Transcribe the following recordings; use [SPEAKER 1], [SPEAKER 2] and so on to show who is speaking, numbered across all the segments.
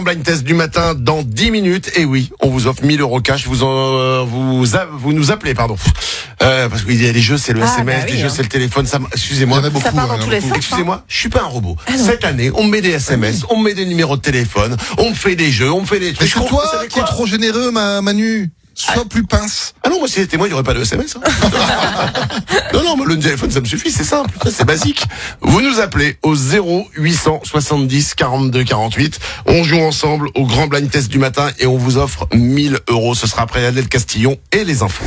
[SPEAKER 1] Blind test du matin dans 10 minutes. Et oui, on vous offre 1000 € cash. Vous nous appelez, pardon. Parce qu'il y a les jeux, c'est le SMS, les jeux, c'est le téléphone. Excusez-moi.
[SPEAKER 2] Il y en a beaucoup.
[SPEAKER 3] Ça part dans tous les sens.
[SPEAKER 1] Excusez-moi, je suis pas un robot. Cette année, on me met des SMS, on me met des numéros de téléphone, on me fait des jeux, on me fait des trucs.
[SPEAKER 2] Mais c'est toi qui es trop généreux, Manu. Sois plus pince.
[SPEAKER 1] Ah non, moi si c'était moi, il n'y aurait pas de SMS. Non, moi le téléphone, ça me suffit, c'est simple, c'est basique. Vous nous appelez au 0870 42 48. On joue ensemble au grand blind test du matin et on vous offre 1000 €. Ce sera après Adèle Castillon et les infos.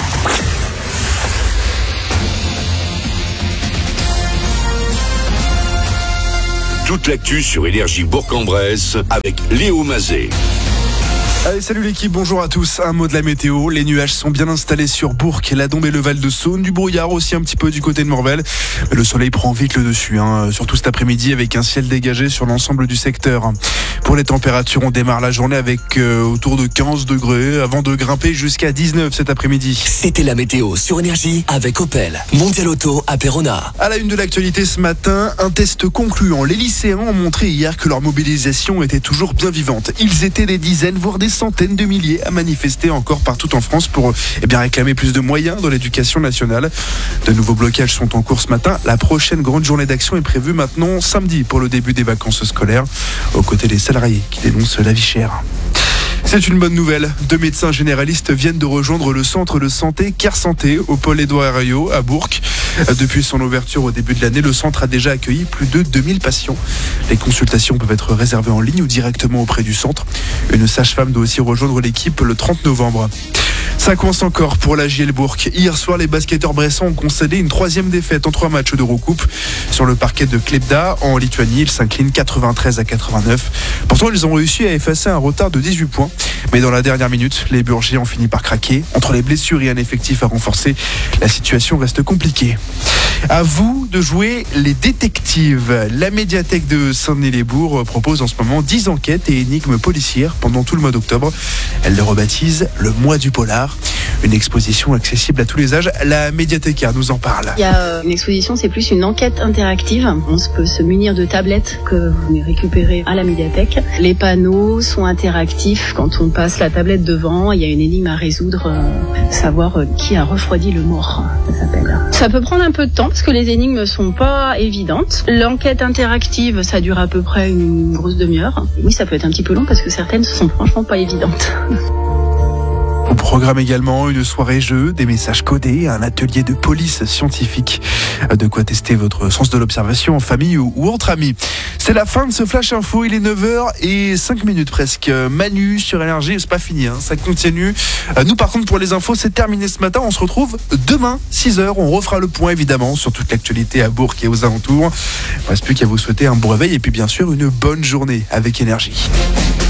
[SPEAKER 4] Toute l'actu sur Énergie Bourg-en-Bresse avec Léo Mazet.
[SPEAKER 5] Allez, salut l'équipe, bonjour à tous. Un mot de la météo. Les nuages sont bien installés sur Bourg, la Dombe et le Val-de-Saône. Du brouillard aussi un petit peu du côté de Morvel. Mais le soleil prend vite le dessus, surtout cet après-midi avec un ciel dégagé sur l'ensemble du secteur. Pour les températures, on démarre la journée avec autour de 15 degrés avant de grimper jusqu'à 19 cet après-midi.
[SPEAKER 6] C'était la météo sur Énergie avec Opel. Mondial Auto à Péronne.
[SPEAKER 5] À la une de l'actualité ce matin, un test concluant. Les lycéens ont montré hier que leur mobilisation était toujours bien vivante. Ils étaient des dizaines, voire des centaines de milliers à manifester encore partout en France pour réclamer plus de moyens dans l'éducation nationale. De nouveaux blocages sont en cours ce matin. La prochaine grande journée d'action est prévue maintenant samedi pour le début des vacances scolaires, aux côtés des salariés qui dénoncent la vie chère. C'est une bonne nouvelle. 2 médecins généralistes viennent de rejoindre le centre de santé Care Santé au pôle Édouard Herriot à Bourg. Depuis son ouverture au début de l'année, le centre a déjà accueilli plus de 2000 patients. Les consultations peuvent être réservées en ligne ou directement auprès du centre. Une sage-femme doit aussi rejoindre l'équipe le 30 novembre. Ça coince encore pour la JL Bourg. Hier soir, les basketteurs bressans ont concédé une 3e défaite en 3 matchs d'Eurocoupe. Sur le parquet de Klebda, en Lituanie, ils s'inclinent 93-89. Pourtant, ils ont réussi à effacer un retard de 18 points. Mais dans la dernière minute, les Burgiers ont fini par craquer. Entre les blessures et un effectif à renforcer, la situation reste compliquée. À vous de jouer les détectives. La médiathèque de Saint-Denis-les-Bourgs propose en ce moment 10 enquêtes et énigmes policières pendant tout le mois d'octobre. Elle le rebaptise le mois du polar. Une exposition accessible à tous les âges. La médiathécaire nous en parle.
[SPEAKER 7] Il y a une exposition, c'est plus une enquête interactive. On peut se munir de tablettes que vous venez récupérer à la médiathèque. Les panneaux sont interactifs. Quand on passe la tablette devant, il y a une énigme à résoudre. Savoir qui a refroidi le mort, ça s'appelle. Ça peut prendre un peu de temps parce que les énigmes sont pas évidentes. L'enquête interactive, ça dure à peu près une grosse demi-heure. Oui, ça peut être un petit peu long parce que certaines sont franchement pas évidentes.
[SPEAKER 5] Au programme également une soirée jeu, des messages codés, un atelier de police scientifique. De quoi tester votre sens de l'observation en famille ou entre amis. C'est la fin de ce Flash Info, il est 9h05 presque. Manu sur Énergie, c'est pas fini, ça continue. Nous par contre pour les infos, c'est terminé ce matin. On se retrouve demain 6h, on refera le point évidemment sur toute l'actualité à Bourg et aux alentours. Il ne reste plus qu'à vous souhaiter un bon réveil et puis bien sûr une bonne journée avec Énergie.